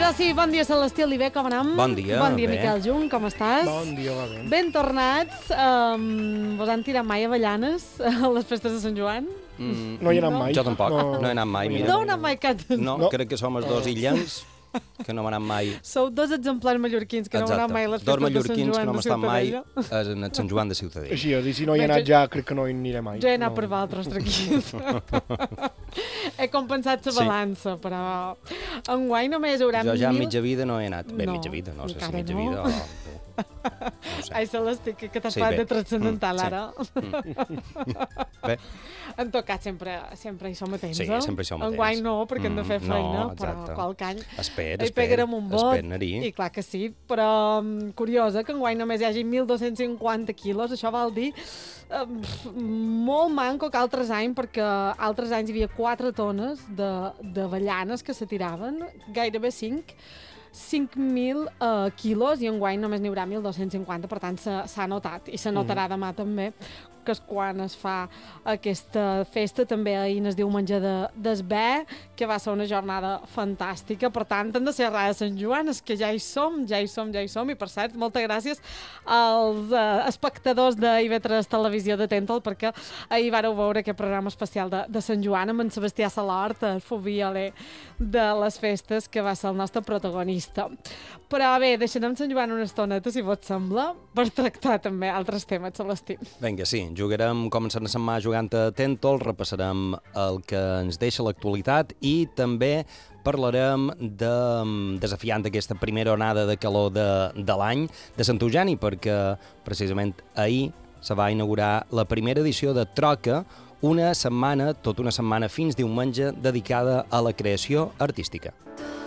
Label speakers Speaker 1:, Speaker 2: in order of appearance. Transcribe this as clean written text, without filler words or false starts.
Speaker 1: Doncs sí, bon dia, Celestí Oliver, com anem?
Speaker 2: Bon dia,
Speaker 1: Bon dia,
Speaker 2: bé.
Speaker 1: Miquel Jung, com estàs?
Speaker 3: Bon dia, va bé.
Speaker 1: Ben tornats. Vos han tirat mai avellanes a les festes de Sant Joan?
Speaker 3: No hi he anat mai.
Speaker 2: Jo tampoc, no he anat mai, mira.
Speaker 1: No heu anat mai cap...
Speaker 2: No, crec que som els dos illants que no hem anat mai.
Speaker 1: Sou dos exemplars mallorquins que no heu anat mai a les
Speaker 2: Dos
Speaker 1: festes de Sant
Speaker 2: mallorquins que
Speaker 1: Joan
Speaker 2: no hem
Speaker 1: de
Speaker 2: estat mai
Speaker 1: Ciutadella.
Speaker 2: en el Sant Joan de Ciutadella.
Speaker 3: Així és, i si no hi he anat ja, crec que no hi aniré mai.
Speaker 1: Jo he anat per vosaltres, tranquils. He compensat la
Speaker 2: Sí.
Speaker 1: balança, però enguany només hi haurà
Speaker 2: Jo ja
Speaker 1: 1.000...
Speaker 2: mitja vida no he anat. Bé,
Speaker 1: No,
Speaker 2: mitja vida, no sé si
Speaker 1: encara
Speaker 2: mitja
Speaker 1: no.
Speaker 2: vida o... No ho sé.
Speaker 1: Ai, Celestí, que t'has
Speaker 2: Sí,
Speaker 1: parlat
Speaker 2: bé.
Speaker 1: de transcendental,
Speaker 2: Sí.
Speaker 1: ara.
Speaker 2: Bé,
Speaker 1: En tot cas, sempre hi som atents,
Speaker 2: Sí, sempre hi som atents.
Speaker 1: Enguany no, perquè hem de fer feina,
Speaker 2: no,
Speaker 1: però
Speaker 2: exacte.
Speaker 1: qualque any
Speaker 2: espera,
Speaker 1: hi pegarem un vot.
Speaker 2: anar-hi.
Speaker 1: I clar que sí, però curiosa que enguany només hi hagi 1.250 quilos, això vol dir molt manco que altres anys, perquè altres anys hi havia 4 tones d'avellanes que se tiraven, gairebé 5.000 quilos, i enguany només n'hi haurà 1.250, per tant s'ha notat, i se notarà demà també, que és quan es fa aquesta festa. També ahir es diu menjar d'esbé, que va ser una jornada fantàstica. Per tant, han de ser rares Sant Joan, és que ja hi som. I per cert, moltes gràcies als espectadors d'IV3 Televisió de Tental, perquè ahir vareu veure aquest programa especial de Sant Joan amb en Sebastià Salort, el fovíoler de les festes, que va ser el nostre protagonista. Però bé, deixarem Sant Joan una estoneta, si vos sembla, per tractar també altres temes, Celestí.
Speaker 2: Vinga, sí, jugarem, començant la setmana jugant a Tentol, repassarem el que ens deixa l'actualitat i també parlarem desafiant aquesta primera onada de calor de l'any de Sant Eugeni, perquè precisament ahir se va inaugurar la primera edició de Troca, tota una setmana fins diumenge, dedicada a la creació artística.